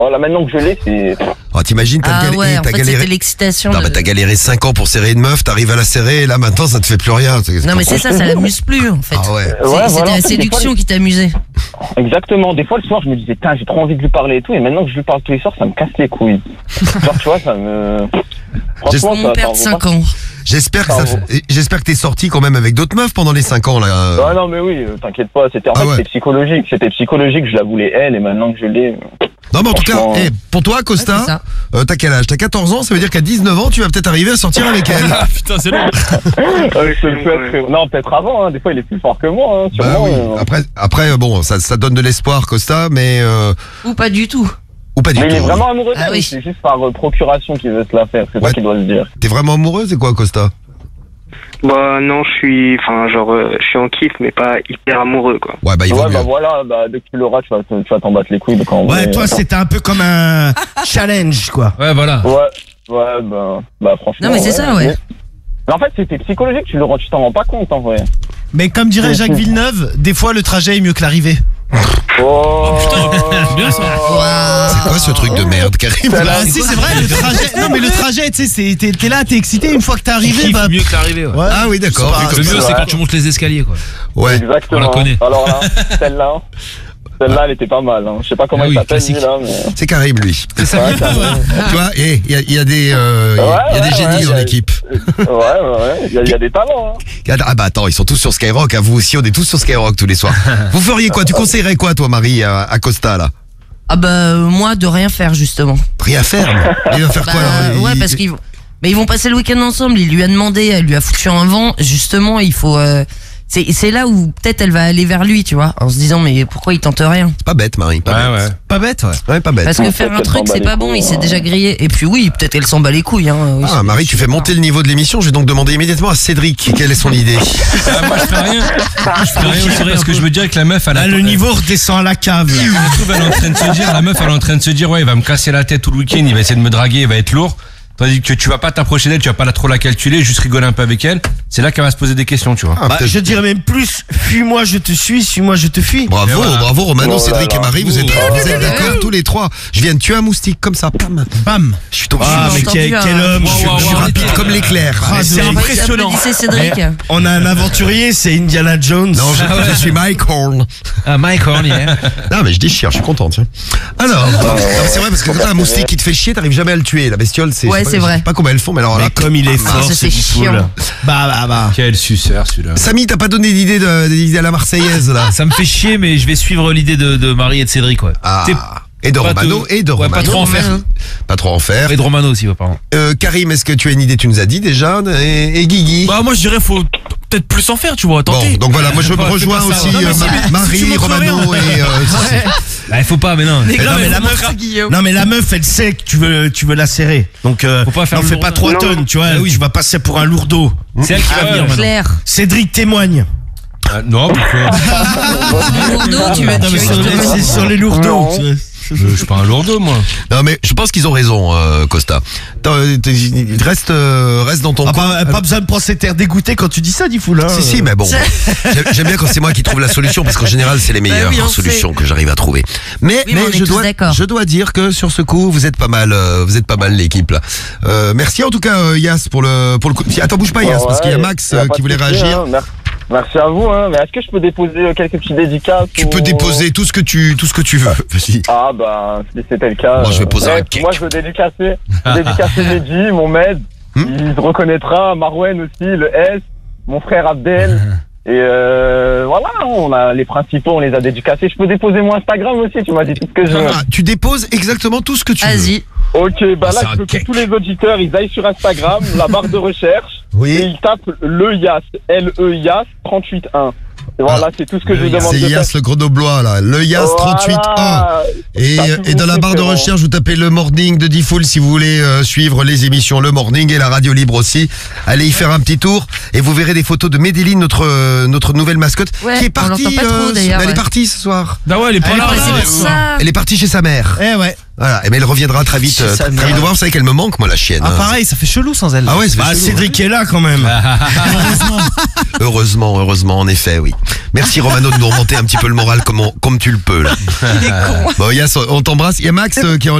Oh là, maintenant que je l'ai, c'est... Oh, t'imagines, Ah ouais, en fait, galéré. c'était l'excitation. Non, bah t'as galéré 5 ans pour serrer une meuf, t'arrives à la serrer, et là maintenant ça te fait plus rien. Non, mais c'est ça l'amuse plus, en fait. Ah ouais. C'était Ouais, la voilà, en fait, séduction qui t'amusait. Exactement. Des fois, le soir, je me disais, putain, j'ai trop envie de lui parler et tout, et maintenant que je lui parle tous les soirs, ça me casse les couilles. Genre, tu vois, ça me... Franchement, On perd 5 ans. J'espère que t'es sorti quand même avec d'autres meufs pendant les 5 ans là. Ah non, mais oui, t'inquiète pas, c'était psychologique. C'était psychologique, je la voulais elle, et maintenant que je l'ai... Non mais en tout cas, pour toi Costa, t'as quel âge? T'as 14 ans, ça veut dire qu'à 19 ans tu vas peut-être arriver à sortir avec elle. Ah putain, c'est long. Non, peut-être avant, hein. Des fois il est plus fort que moi, hein, sûrement. Après bon, ça donne de l'espoir Costa, mais... Ou pas du tout. Ou pas du tout. Mais il est vraiment amoureux d'elle, oui. c'est juste par procuration qu'il veut se la faire, c'est ça qu'il doit se dire. T'es vraiment amoureux, c'est quoi Costa? Bah non, je suis en kiff, mais pas hyper amoureux, quoi. Ouais, bah il vaut mieux. Bah voilà, dès que tu l'auras, tu vas t'en battre les couilles de quand. Ouais, toi c'était un peu comme un challenge, quoi. Ouais, voilà. Ouais, bah franchement. Non, mais c'est ça, ouais. Mais en fait, c'était psychologique, tu t'en rends pas compte en vrai. Mais comme dirait Jacques Villeneuve, des fois le trajet est mieux que l'arrivée. Oh putain, bien ça. C'est quoi ce truc de merde, Karim? Ah si, c'est vrai, le trajet. Non, mais le trajet, tu sais, t'es là, t'es excité. Une fois que t'es arrivé, bah mieux que l'arrivée. Ouais. Ah oui, d'accord. Le mieux, c'est quand tu montes les escaliers, quoi. Ouais. Exactement. On la connaît. Alors là, celle-là, elle était pas mal. Hein. Je sais pas comment il s'appelle lui là, mais... C'est Karim lui. C'est ça. Ouais, tu vois, il y a des génies dans l'équipe. Ouais, il y a des talents. Hein. Ah bah attends, ils sont tous sur Skyrock, hein. Vous aussi, on est tous sur Skyrock tous les soirs. Vous feriez quoi? Tu conseillerais quoi toi Marie à Costa là? Ah bah moi de rien faire justement. Rien faire? Il va faire quoi alors? Ouais, parce qu'ils vont passer le week-end ensemble. Il lui a demandé, elle lui a foutu un vent. Justement, il faut... C'est là où peut-être elle va aller vers lui, tu vois, en se disant mais pourquoi il tente rien? C'est pas bête Marie, pas bête. Pas bête, ouais. Ouais, pas bête. Parce que faire un truc c'est pas bon, il s'est déjà grillé. Et puis oui, peut-être elle s'en bat les couilles. Hein. Oui, Marie, tu fais monter le niveau de l'émission. Je vais donc demander immédiatement à Cédric quelle est son idée. Moi je ferais rien. Je ferais rien aussi parce que je me dirais que la meuf elle a... le niveau redescend à la cave. Je trouve elle est en train de se dire, la meuf elle est en train de se dire ouais il va me casser la tête tout le week-end, il va essayer de me draguer, il va être lourd. Tandis que tu vas pas t'approcher d'elle, tu vas pas trop la calculer, juste rigoler un peu avec elle. C'est là qu'elle va se poser des questions, tu vois. Je dirais même plus, fuis-moi je te suis, suis-moi je te fuis. Bravo Romano, Cédric et Marie, vous êtes d'accord tous les trois. Je viens de tuer un moustique comme ça, bam. Je suis tombé. Ah mais quel homme. Je suis rapide comme l'éclair. C'est impressionnant. C'est Cédric. On a un aventurier, c'est Indiana Jones. Non, je suis Mike Horn. Ah Mike Horn, yeah. Non mais je déchire, je suis content, tiens. Alors, c'est vrai parce que quand t'as un moustique qui te fait chier, t'arrives jamais à le tuer. La bestiole, c'est... Ouais, c'est vrai. Je sais pas comment elles font, mais alors là... Mais comme il est fort, c'est chiant. Bah. Quel suceur celui-là. Samy, t'as pas donné d'idée à la Marseillaise là? Ça me fait chier, mais je vais suivre l'idée de Marie et de Cédric, ouais. Et de Romano, pas trop en faire. Pas trop en faire. Et de Romano aussi, pardon. Karim, est-ce que tu as une idée? Tu nous as dit déjà. Et Guigui? Bah moi je dirais faut peut-être plus en faire, tu vois, tenter. Bon, donc voilà, moi je me rejoins aussi Marie, Romano et... Il faut pas, mais non. Non mais la meuf elle sait que tu veux la serrer. Donc n'en fais pas 3 tonnes, tu vois. Tu vas passer pour un lourdeau. C'est elle qui va venir Claire. Cédric témoigne. Non, pourquoi? C'est sur les lourdeaux. Je suis pas un lourdeau, moi. Non mais je pense qu'ils ont raison, Costa. Reste dans ton coin. Pas besoin de prendre cet air dégoûté quand tu dis ça, Diffoul. Si, mais bon. J'aime bien quand c'est moi qui trouve la solution parce qu'en général c'est les meilleures solutions que j'arrive à trouver. Mais je dois dire que sur ce coup vous êtes pas mal l'équipe là. Merci en tout cas Yas pour le coup. Attends, bouge pas Yas parce qu'il y a Max qui voulait réagir. Merci à vous, hein. Mais est-ce que je peux déposer quelques petites dédicaces? Tu peux déposer tout ce que tu veux. Vas-y. Ah bah, si c'était le cas. Moi je vais poser un cake. Moi je veux dédicacer Mehdi, mon Med. Il se reconnaîtra, Marouane aussi, le S, mon frère Abdel. Et voilà, on a les principaux, on les a dédicacés. Je peux déposer mon Instagram aussi, tu m'as dit tout ce que je veux. Tu déposes exactement tout ce que tu veux. Vas-y. Ok, bah là je veux que tous les auditeurs ils aillent sur Instagram, la barre de recherche, et ils tapent le Yas, L-E-Yas 38.1. Et voilà, c'est tout ce que je vous demande de faire. C'est Yas le grenoblois là, le Yas 38.1. Et dans la barre de recherche, vous tapez le morning de Diffoul si vous voulez suivre les émissions Le Morning et la radio libre aussi. Allez y faire un petit tour et vous verrez des photos de Médéline, notre nouvelle mascotte, qui est partie. Elle est partie ce soir. Bah ouais, elle est pas là. Elle est partie chez sa mère. Eh ouais. Voilà, mais elle reviendra très vite. Très vite. Vous savez qu'elle me manque, moi, la chienne. Ah, pareil, ça fait chelou sans elle. Ah ouais, ça fait chelou, Cédric est là quand même. Heureusement, en effet, oui. Merci Romano de nous remonter un petit peu le moral comme tu le peux là. Il est con. Bon, on t'embrasse. Il y a Max qui est en